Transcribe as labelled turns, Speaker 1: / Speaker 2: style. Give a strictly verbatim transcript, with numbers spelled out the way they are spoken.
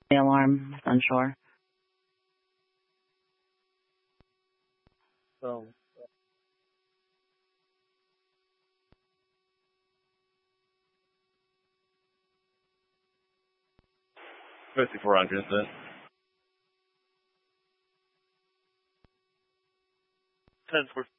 Speaker 1: The alarm is unsure.
Speaker 2: So,
Speaker 3: fifty-four hundred incident.
Speaker 2: ten four